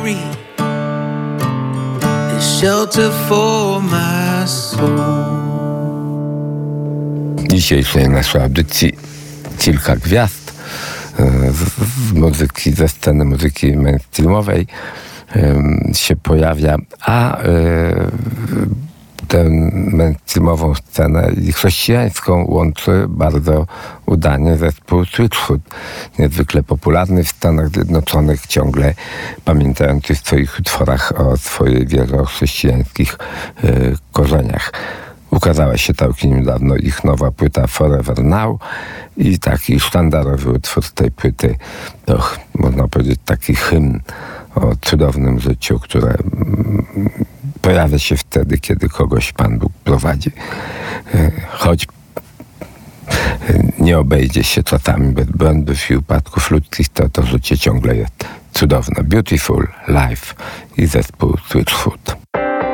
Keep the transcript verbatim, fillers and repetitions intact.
Shelter for my soul. Dzisiejszej naszej audycji kilka gwiazd z, z muzyki, ze sceny muzyki mainstreamowej się pojawia, a tę mainstreamową scenę i chrześcijańską łączy bardzo udanie zespół Switchfoot, niezwykle popularny w Stanach Zjednoczonych, ciągle pamiętający w swoich utworach o swojej wierze, o chrześcijańskich y, korzeniach. Ukazała się całkiem niedawno ich nowa płyta Forever Now i taki sztandarowy utwór z tej płyty, to można powiedzieć taki hymn o cudownym życiu, które pojawia się wtedy, kiedy kogoś Pan Bóg prowadzi. Choć nie obejdzie się czasami bez błędów i upadków ludzkich, to to życie ciągle jest cudowne. Beautiful Life i zespół Switchfoot.